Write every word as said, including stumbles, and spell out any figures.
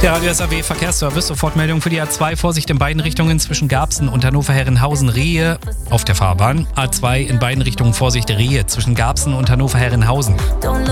Der Radio S A W Verkehrsservice, Sofortmeldung für die A zwei, Vorsicht in beiden Richtungen zwischen Garbsen und Hannover-Herrenhausen-Rehe auf der Fahrbahn. A zwei in beiden Richtungen Vorsicht Rehe zwischen Garbsen und Hannover-Herrenhausen.